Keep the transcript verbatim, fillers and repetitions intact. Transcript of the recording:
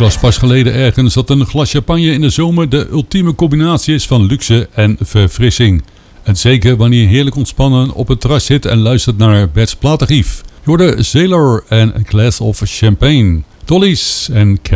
las pas geleden ergens dat een glas champagne in de zomer de ultieme combinatie is van luxe en verfrissing. En zeker wanneer je heerlijk ontspannen op het terras zit en luistert naar Bert's platengief. Je hoorde Sailor en A Glass of Champagne, Dolly's en